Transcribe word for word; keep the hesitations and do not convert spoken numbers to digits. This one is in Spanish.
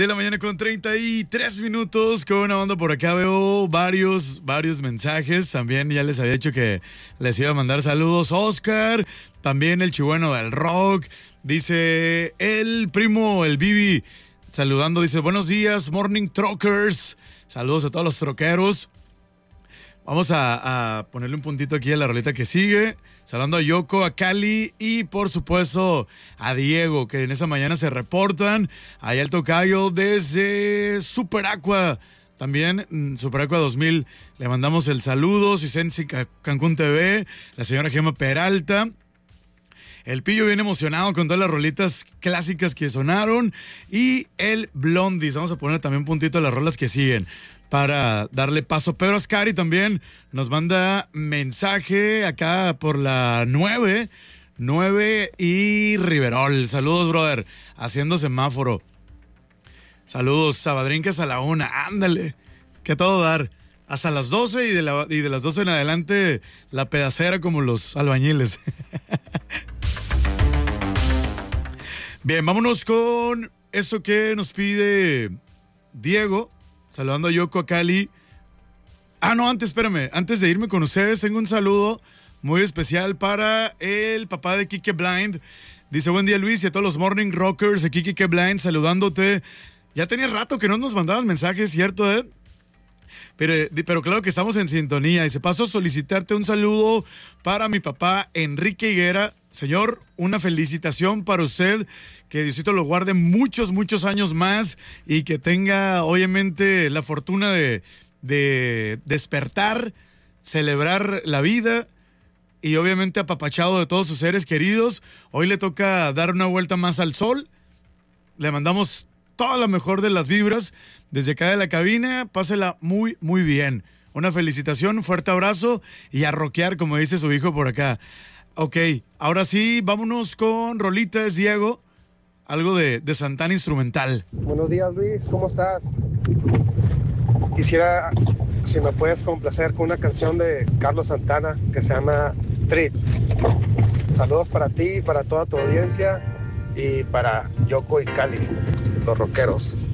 De la mañana con treinta y tres minutos, con una onda por acá veo varios, varios mensajes. También ya les había dicho que les iba a mandar saludos. Oscar, también el chihuano del rock. Dice el primo, el Bibi, saludando, dice buenos días, morning truckers. Saludos a todos los troqueros. Vamos a, a ponerle un puntito aquí a la roleta que sigue. Saludando a Yoko, a Cali y por supuesto a Diego, que en esa mañana se reportan. Allá el tocayo desde Super Aqua. También Super Aqua dos mil. Le mandamos el saludo. Cisensi Cancún T V. La señora Gemma Peralta. El Pillo viene emocionado con todas las rolitas clásicas que sonaron. Y el Blondies. Vamos a poner también puntito a las rolas que siguen para darle paso. Pedro Ascari también nos manda mensaje acá por la nueve. nueve y Riverol. Saludos, brother. Haciendo semáforo. Saludos, Sabadrincas a la una. Ándale. Que todo dar. Hasta las doce y de, la, y de las doce en adelante la pedacera como los albañiles. Bien, vámonos con eso que nos pide Diego. Saludando a Yoko, a Cali. Ah, no, antes, espérame. Antes de irme con ustedes, tengo un saludo muy especial para el papá de Kike Blind. Dice, buen día, Luis, y a todos los morning rockers de Kike Blind, saludándote. Ya tenía rato que no nos mandaban mensajes, ¿cierto, eh? Pero, pero claro que estamos en sintonía. Y se pasó a solicitarte un saludo para mi papá, Enrique Higuera. Señor, una felicitación para usted, que Diosito lo guarde muchos, muchos años más y que tenga, obviamente, la fortuna de, de despertar, celebrar la vida y, obviamente, apapachado de todos sus seres queridos. Hoy le toca dar una vuelta más al sol. Le mandamos toda la mejor de las vibras desde acá de la cabina. Pásela muy, muy bien. Una felicitación, un fuerte abrazo y a rockear, como dice su hijo por acá. Ok, ahora sí, vámonos con rolitas, Diego. Algo de, de Santana instrumental. Buenos días, Luis, ¿cómo estás? Quisiera, si me puedes complacer con una canción de Carlos Santana que se llama Trip. Saludos para ti, para toda tu audiencia y para Yoko y Cali, los rockeros.